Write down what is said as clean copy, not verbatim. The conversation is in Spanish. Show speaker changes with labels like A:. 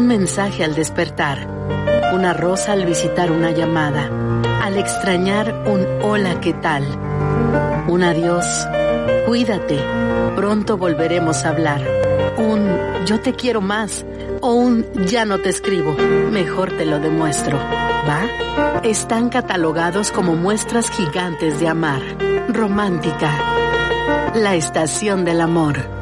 A: mensaje al despertar, una rosa al visitar una llamada, al extrañar un hola, ¿qué tal? Un adiós, cuídate, pronto volveremos a hablar. Un yo te quiero más o un ya no te escribo, mejor te lo demuestro. ¿Va? Están catalogados como muestras gigantes de amar. Romántica, la estación del amor.